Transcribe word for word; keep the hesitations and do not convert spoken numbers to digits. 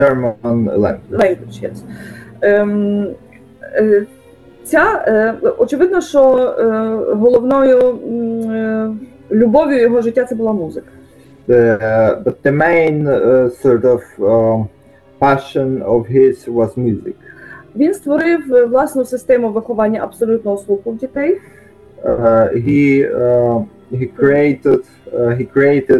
German language. language, yes. Ем, е, Ця, е, очевидно, що е, головною м, е, любов'ю його життя це була музика. The, uh, but the main uh, sort of um, passion of his was music. Він створив е, власну систему виховання абсолютного слуху в дітей. Uh, he uh, he created uh, he created